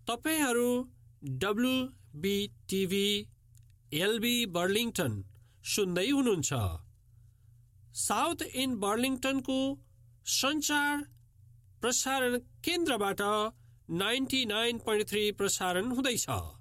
तपाईहरू WBTV LB बर्लिङटन सुन्दै हुनुहुन्छ। साउथ इन बर्लिङटनको संचार प्रसारण केन्द्रबाट 99.3 प्रसारण हुँदैछ।